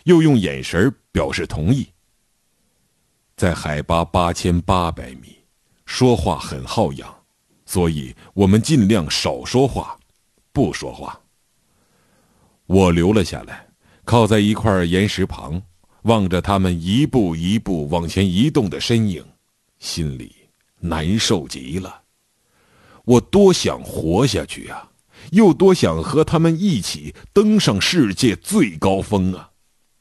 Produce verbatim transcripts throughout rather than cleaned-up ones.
又用眼神表示同意。在海拔八千八百米，说话很耗氧，所以我们尽量少说话，不说话。我留了下来，靠在一块岩石旁，望着他们一步一步往前移动的身影，心里难受极了。我多想活下去啊，又多想和他们一起登上世界最高峰啊！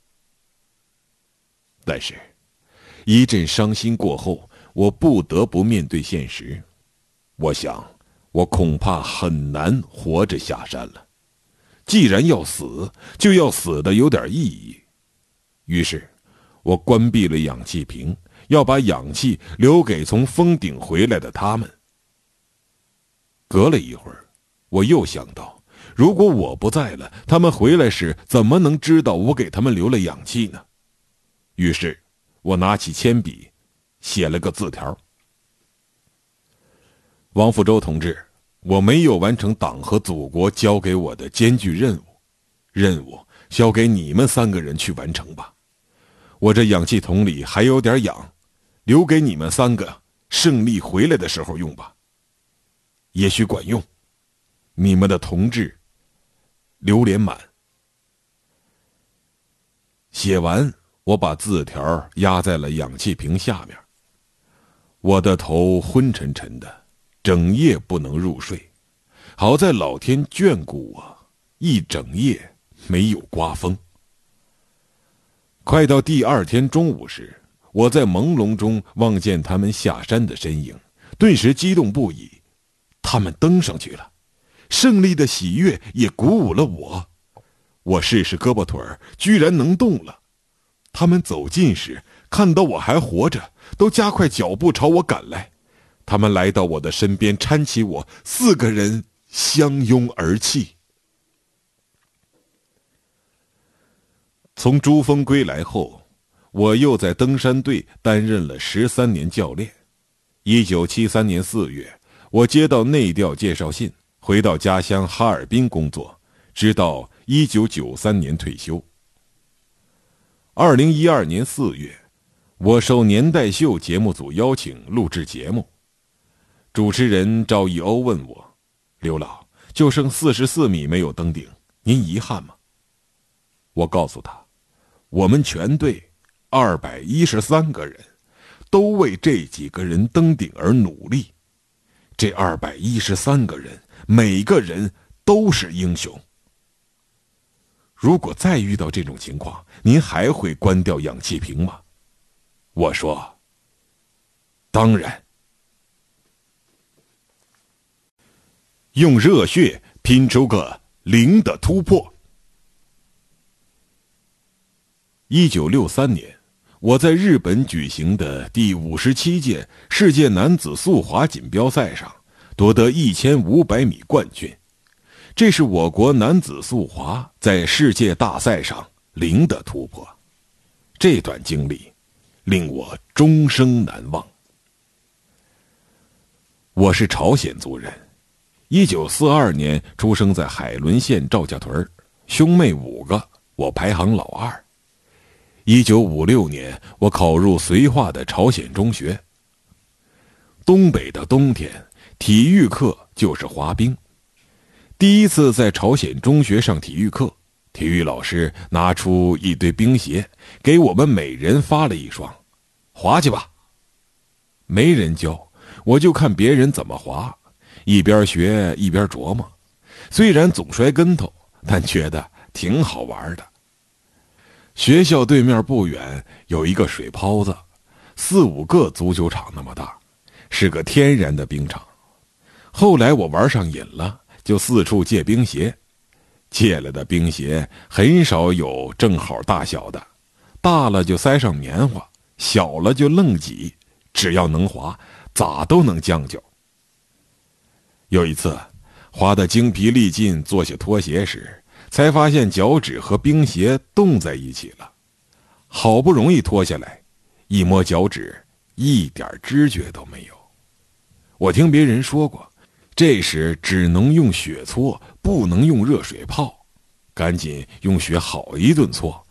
但是一阵伤心过后，我不得不面对现实。我想，我恐怕很难活着下山了。既然要死，就要死得有点意义。于是，我关闭了氧气瓶，要把氧气留给从峰顶回来的他们。隔了一会儿，我又想到，如果我不在了，他们回来时怎么能知道我给他们留了氧气呢？于是我拿起铅笔，写了个字条：王福州同志，我没有完成党和祖国交给我的艰巨任务，任务交给你们三个人去完成吧。我这氧气桶里还有点氧，留给你们三个胜利回来的时候用吧，也许管用。你们的同志，刘连满。写完，我把字条压在了氧气瓶下面。我的头昏沉沉的，整夜不能入睡。好在老天眷顾我，一整夜没有刮风。快到第二天中午时，我在朦胧中望见他们下山的身影，顿时激动不已。他们登上去了，胜利的喜悦也鼓舞了我。我试试胳膊腿儿，居然能动了。他们走近时，看到我还活着，都加快脚步朝我赶来。他们来到我的身边，搀起我，四个人相拥而泣。从珠峰归来后，我又在登山队担任了十三年教练。一九七三年四月，我接到内调介绍信，回到家乡哈尔滨工作，直到一九九三年退休。二零一二年四月，我受年代秀节目组邀请录制节目。主持人赵一欧问我：“刘老，就剩四十四米没有登顶，您遗憾吗？”我告诉他，我们全队二百一十三个人，都为这几个人登顶而努力。这二百一十三个人，每个人都是英雄。如果再遇到这种情况，您还会关掉氧气瓶吗？我说，当然。用热血拼出个零的突破。一九六三年，我在日本举行的第五十七届世界男子速滑锦标赛上夺得一千五百米冠军，这是我国男子速滑在世界大赛上零的突破。这段经历令我终生难忘。我是朝鲜族人，一九四二年出生在海伦县赵家屯，兄妹五个，我排行老二。一九五六年，我考入绥化的朝鲜中学。东北的冬天，体育课就是滑冰。第一次在朝鲜中学上体育课，体育老师拿出一堆冰鞋，给我们每人发了一双，滑去吧。没人教，我就看别人怎么滑，一边学一边琢磨。虽然总摔跟头，但觉得挺好玩的。学校对面不远有一个水泡子，四五个足球场那么大，是个天然的冰场。后来我玩上瘾了，就四处借冰鞋。借来的冰鞋很少有正好大小的，大了就塞上棉花，小了就愣挤，只要能滑，咋都能将就。有一次滑得精疲力尽，坐下脱鞋时，才发现脚趾和冰鞋冻在一起了。好不容易脱下来，一摸脚趾，一点知觉都没有。我听别人说过，这时只能用血搓，不能用热水泡，赶紧用血好一顿搓。